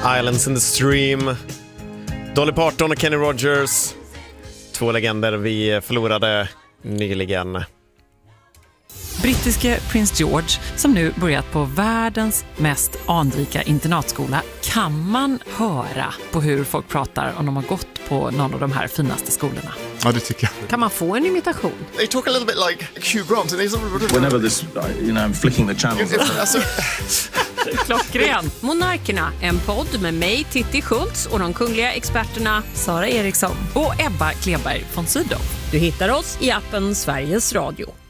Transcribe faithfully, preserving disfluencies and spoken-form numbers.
Islands in the Stream. Dolly Parton och Kenny Rogers. Två legender vi förlorade nyligen. Brittiske prins George, som nu börjat på världens mest anrika internatskola, kan man höra på hur folk pratar om de har gått på någon av de här finaste skolorna. Ja, det tycker jag. Kan man få en imitation? They talk a little bit like Hugh Grant. And they... Whenever this, you know, I'm flicking the channels. alltså... Klockren. Monarkerna, en podd med mig, Titti Schultz, och de kungliga experterna Sara Eriksson och Ebba Kleberg von Sydow. Du hittar oss i appen Sveriges Radio.